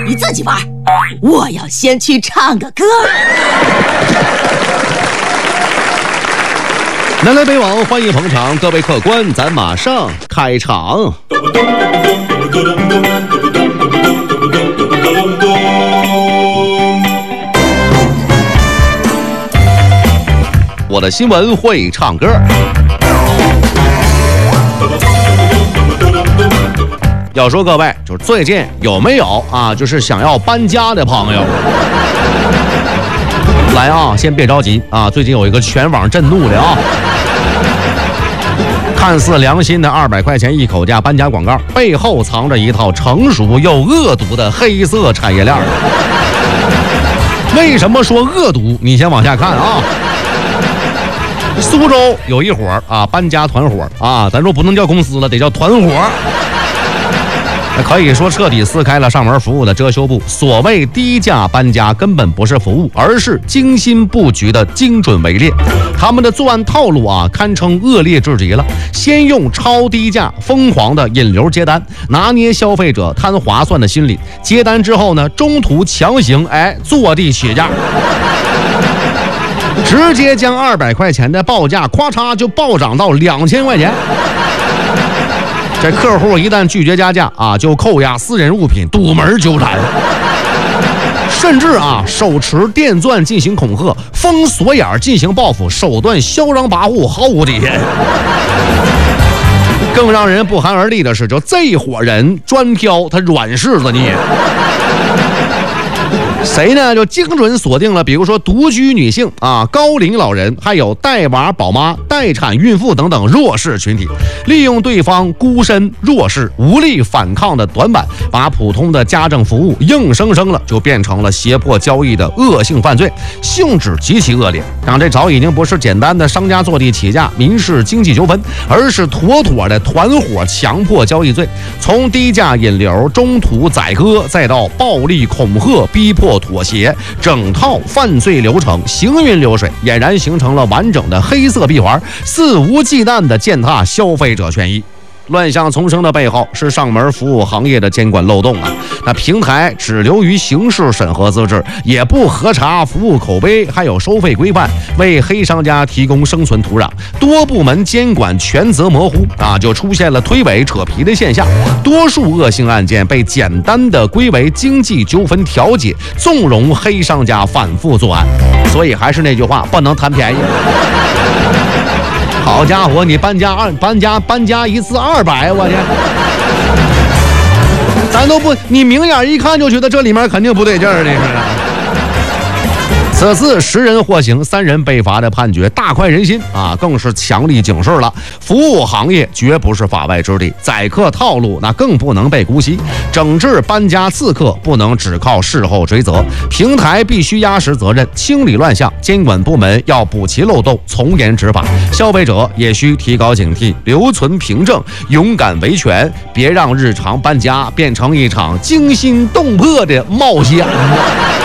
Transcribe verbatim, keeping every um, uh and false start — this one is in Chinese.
你自己玩，我要先去唱个歌。 南来北往，欢迎捧场，各位客官，咱马上开场。我的新闻会唱歌。要说各位，就是最近有没有啊，就是想要搬家的朋友？来啊，先别着急啊，最近有一个全网震怒的啊，看似良心的二百块钱一口价搬家广告，背后藏着一套成熟又恶毒的黑色产业链。为什么说恶毒？你先往下看啊。苏州有一伙啊，搬家团伙啊，咱说不能叫公司了，得叫团伙。可以说彻底撕开了上门服务的遮羞布。所谓低价搬家根本不是服务，而是精心布局的精准围猎。他们的作案套路啊，堪称恶劣至极了。先用超低价疯狂的引流接单，拿捏消费者贪划算的心理。接单之后呢，中途强行哎坐地起价，直接将二百块钱的报价咵嚓就暴涨到两千块钱。这客户一旦拒绝加价啊，就扣押私人物品，堵门纠缠，甚至啊手持电钻进行恐吓，封锁眼进行报复，手段嚣张跋扈，毫无底线。更让人不寒而栗的是，就这伙人专挑他软柿子捏。谁呢？就精准锁定了，比如说独居女性啊、高龄老人，还有带娃宝妈、待产孕妇等等弱势群体，利用对方孤身、弱势、无力反抗的短板，把普通的家政服务硬生生了就变成了胁迫交易的恶性犯罪，性质极其恶劣。让这早已经不是简单的商家坐地起价、民事经济纠纷，而是妥妥的团伙强迫交易罪。从低价引流、中途宰割，再到暴力恐吓、逼迫妥协，整套犯罪流程行云流水，俨然形成了完整的黑色闭环，肆无忌惮地践踏消费者权益。乱象丛生的背后是上门服务行业的监管漏洞啊！那平台只流于形式审核资质，也不核查服务口碑，还有收费规范，为黑商家提供生存土壤。多部门监管权责模糊啊，就出现了推诿扯皮的现象。多数恶性案件被简单的归为经济纠纷调解，纵容黑商家反复作案。所以还是那句话，不能贪便宜。好家伙，你搬家二搬家搬家一次二百，我天！咱都不，你明眼一看就觉得这里面肯定不对劲儿，这是。此次十人获刑，三人被罚的判决大快人心啊，更是强力警示了。服务行业绝不是法外之地，宰客套路那更不能被姑息。整治搬家刺客不能只靠事后追责，平台必须压实责任，清理乱象。监管部门要补齐漏洞，从严执法。消费者也需提高警惕，留存凭证，勇敢维权，别让日常搬家变成一场惊心动魄的冒险。